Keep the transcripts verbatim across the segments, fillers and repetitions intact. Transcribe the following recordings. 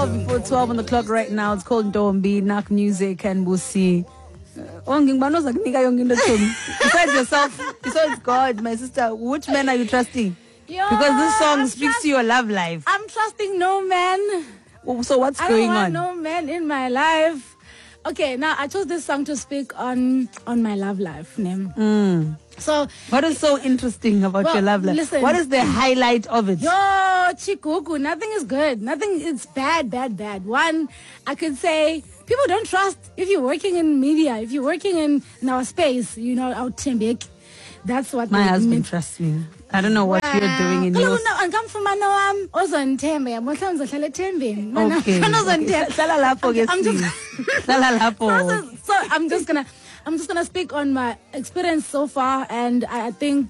twelve before twelve on the clock right now. It's called Ntombi, Nak Music, and we'll see. Besides yourself, besides God, my sister, which man are you trusting? Yo, because this song I'm speaks trust- to your love life. I'm trusting no man. So what's I going don't want on? No man in my life. Okay, now I chose this song to speak on on my love life. Name. Mm. So what is so interesting about well, your love life? Listen, what is the highlight of it? Yo, Chikuku, nothing is good. Nothing is bad, bad, bad. One, I could say people don't trust if you're working in media, if you're working in, in our space, you know, our Timbik. That's what my husband mean. trusts me. I don't know what wow. you're doing in your... I come from Manoam, also in Tembe. I'm also in Tembe. Okay. I'm just... So I'm just gonna... I'm just gonna speak on my experience so far, and I, I think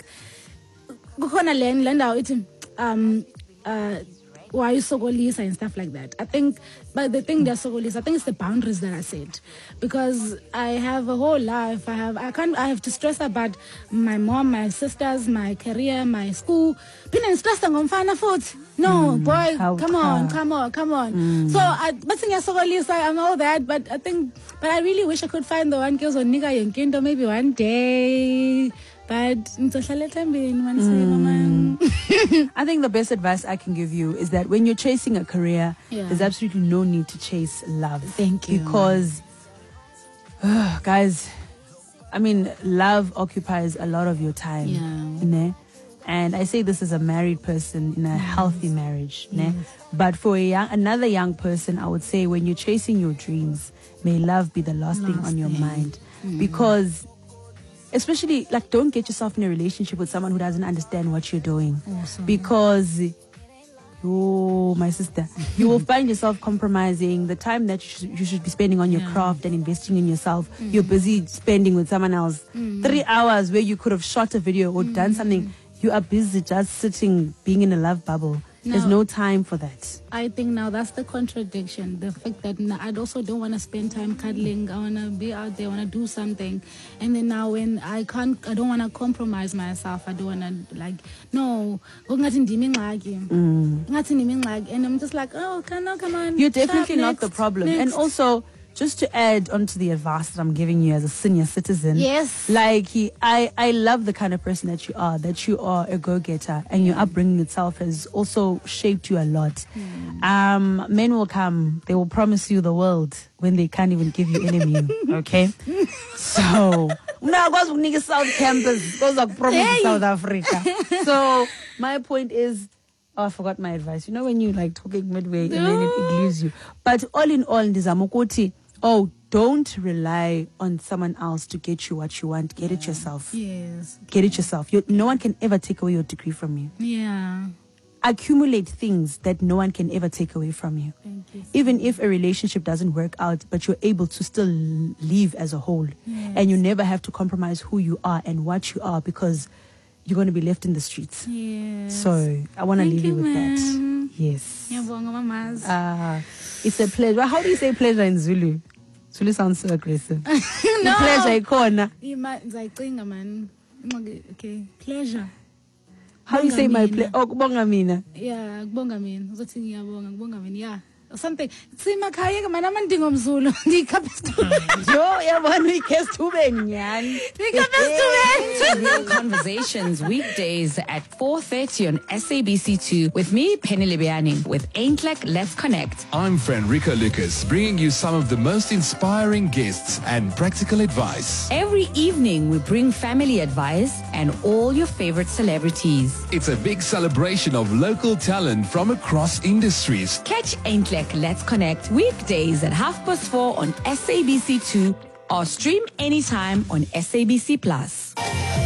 um uh why you so Lisa and stuff like that. I think, but the thing they're so Lisa, I think it's the boundaries that I set, because I have a whole life. I have I can't I have to stress about my mom, my sisters, my career, my school. Pin stress on fana food. No, mm, boy, come on, come on, come on. Mm. So I but think so Lisa, I'm all that, but I think but I really wish I could find the one girls on nigga and kindo maybe one day. But mm. I think the best advice I can give you is that when you're chasing a career, yeah. there's absolutely no need to chase love. Thank you. Because, uh, guys, I mean, love occupies a lot of your time. Yeah. Ne? And I say this as a married person in a yes. healthy marriage. Ne? Yes. But for a young, another young person, I would say when you're chasing your dreams, may love be the last, last thing on your thing. mind. Mm. Because... especially, like, don't get yourself in a relationship with someone who doesn't understand what you're doing. Awesome. Because, oh, my sister, you will find yourself compromising the time that you should, you should be spending on your yeah. craft and investing in yourself. Mm. You're busy spending with someone else. Mm. Three hours where you could have shot a video or mm. done something. You are busy just sitting, being in a love bubble. No, there's no time for that. I think now that's the contradiction. The fact that I also don't want to spend time cuddling. I want to be out there. I want to do something. And then now when I can't, I don't want to compromise myself. I don't want to, like, no. Mm. And I'm just like, oh, come on, come on. You're definitely not next, the problem. Next. And also, just to add on to the advice that I'm giving you as a senior citizen. Yes. Like, he, I, I love the kind of person that you are, that you are a go-getter, and your upbringing itself has also shaped you a lot. Mm. Um, men will come, they will promise you the world when they can't even give you any meal, okay? So, now goes nigga South Campus, goes like promise hey. South Africa. So, my point is, oh, I forgot my advice. You know when you like talking midway and then it, it leaves you. But all in all, Ndizamukuti, oh, don't rely on someone else to get you what you want. Get yeah. it yourself. Yes. Get it yourself. You, no one can ever take away your degree from you. Yeah. Accumulate things that no one can ever take away from you. Thank you. Even if a relationship doesn't work out, but you're able to still live as a whole. Yes. And you never have to compromise who you are and what you are, because you're going to be left in the streets. Yes. So I want to leave you, you with ma'am. that. Yes. Uh, it's a pleasure. How do you say pleasure in Zulu? Zulu sounds so aggressive. No. Pleasure, ikona. man. Okay, pleasure. How do you say my pleasure? Oh, kubonga mina. Yeah, kubonga mina. Uzothi ngiyabonga, kubonga mina. Yeah. Something. Sima khaya ke mana mandingo mzulu. Ndikhapha isitube. Yo, yabona ikestube nyani. Ndikhapha isitube. Real Conversations weekdays at four thirty on S A B C two with me, Penny Libiani, with Aintlek Let's Connect. I'm Fenrica Lucas, bringing you some of the most inspiring guests and practical advice. Every evening we bring family advice and all your favorite celebrities. It's a big celebration of local talent from across industries. Catch Aintlek Let's Connect weekdays at half past four on S A B C two or stream anytime on S A B C Plus.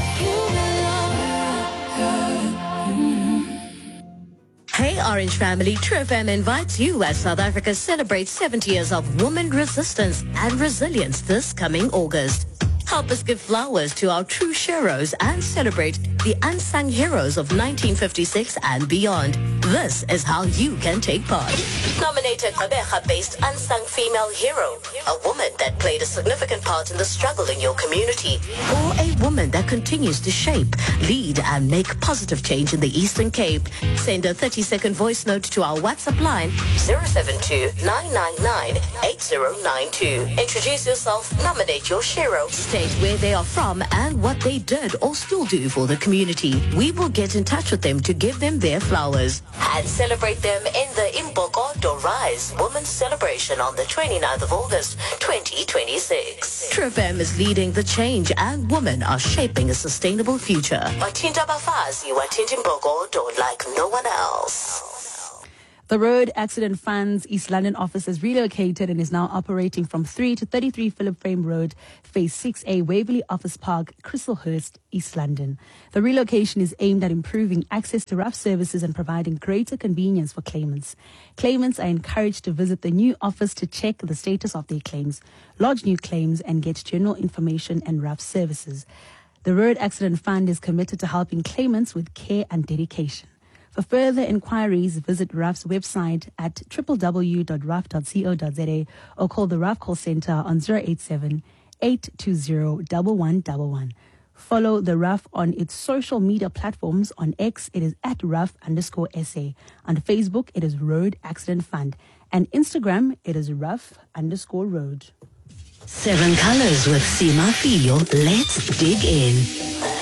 Hey Orange family, True F M invites you as South Africa celebrates seventy years of women resistance and resilience this coming August. Help us give flowers to our true sheroes and celebrate the unsung heroes of nineteen fifty-six and beyond. This is how you can take part. Nominate a Gqeberha-based unsung female hero, a woman that played a significant part in the struggle in your community, or a woman that continues to shape, lead, and make positive change in the Eastern Cape. Send a thirty-second voice note to our WhatsApp line zero seven two, nine nine nine, eight zero nine two. Introduce yourself, nominate your hero, state where they are from and what they did or still do for the community. We will get in touch with them to give them their flowers and celebrate them in the Imboko Do Rise Women's Celebration on the twenty-ninth of August, twenty twenty-six. True F M is leading the change and women are shaping a sustainable future. Watinta Bafazi, Watinta Imboko Do like no one else. The Road Accident Fund's East London office has relocated and is now operating from three to thirty-three Philip Frame Road, Phase six A, Waverley Office Park, Chislehurst, East London. The relocation is aimed at improving access to R A F services and providing greater convenience for claimants. Claimants are encouraged to visit the new office to check the status of their claims, lodge new claims, and get general information and R A F services. The Road Accident Fund is committed to helping claimants with care and dedication. For further inquiries, visit R A F's website at w w w dot r a f dot co dot z a or call the R A F call center on zero eight seven, eight two zero, one one one one. Follow the R A F on its social media platforms. On X, it is at R A F underscore S A. On Facebook, it is Road Accident Fund. And Instagram, it is R A F underscore road. Seven Colors with Sima Fio. Let's dig in.